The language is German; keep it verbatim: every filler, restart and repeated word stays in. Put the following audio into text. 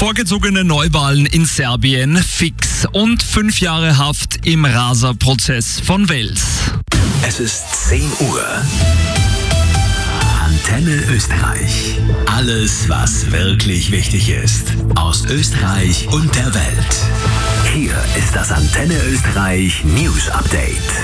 Vorgezogene Neuwahlen in Serbien fix und fünf Jahre Haft im Rasa-Prozess von Wels. Es ist zehn Uhr. Antenne Österreich. Alles, was wirklich wichtig ist. Aus Österreich und der Welt. Hier ist das Antenne Österreich News Update.